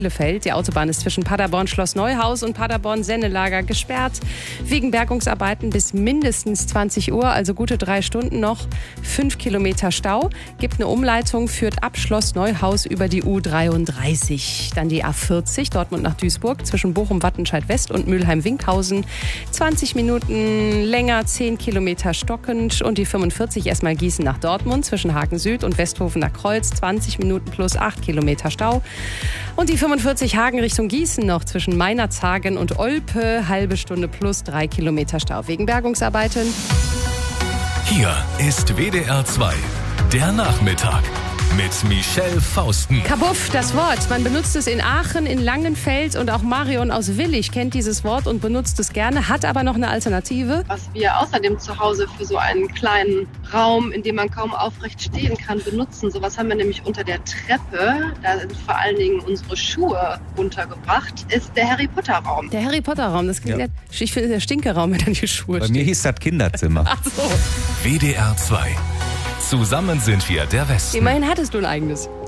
Bielefeld. Die Autobahn ist zwischen Paderborn Schloss Neuhaus und Paderborn Sennelager gesperrt. Wegen Bergungsarbeiten bis mindestens 20 Uhr, also gute 3 Stunden noch. 5 Kilometer Stau. Gibt eine Umleitung, führt ab Schloss Neuhaus über die U33. Dann die A40, Dortmund nach Duisburg, zwischen Bochum-Wattenscheid-West und Mülheim-Winkhausen. 20 Minuten länger, 10 Kilometer stockend. Und die 45 erstmal Gießen nach Dortmund, zwischen Hagen Süd und Westhofen nach Kreuz. 20 Minuten plus 8 Kilometer Stau. Und die 45 Hagen Richtung Gießen noch zwischen Meinerzhagen und Olpe, halbe Stunde plus 3 Kilometer Stau wegen Bergungsarbeiten. Hier ist WDR 2, der Nachmittag mit Michelle Fausten. Kabuff, das Wort. Man benutzt es in Aachen, in Langenfeld und auch Marion aus Willich kennt dieses Wort und benutzt es gerne, hat aber noch eine Alternative. Was wir außerdem zu Hause für so einen kleinen Raum, in dem man kaum aufrecht stehen kann, benutzen. Sowas haben wir nämlich unter der Treppe. Da sind vor allen Dingen unsere Schuhe untergebracht. Ist der Harry Potter Raum. Der Harry Potter Raum, das klingt ich finde der Stinkeraum, wenn dann die Schuhe Bei stehen. mir hieß das Kinderzimmer. Ach so. WDR 2. Zusammen sind wir der Westen. Immerhin hattest du ein eigenes.